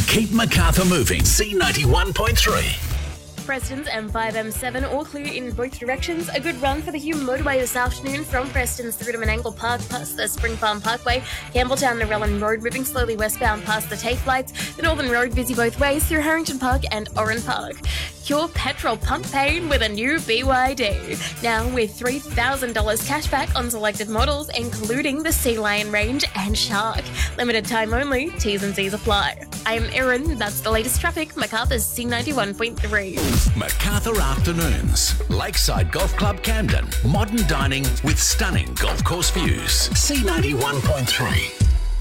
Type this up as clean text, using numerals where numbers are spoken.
Keep Macarthur moving. C91.3. Preston's M5, M7 all clear in both directions. A good run for the Hume motorway this afternoon from Preston's through to Menangle Park past the Spring Farm Parkway. Campbelltown Narellan Road moving slowly westbound past the TAFE lights. The Northern Road busy both ways through Harrington Park and Oran Park. Cure petrol pump pain with a new BYD. Now with $3,000 cash back on selected models, including the Sea Lion range and Shark. Limited time only, T's and C's apply. I'm Erin, that's the latest traffic, Macarthur's C91.3. Macarthur Afternoons. Lakeside Golf Club Camden. Modern dining with stunning golf course views. C91.3.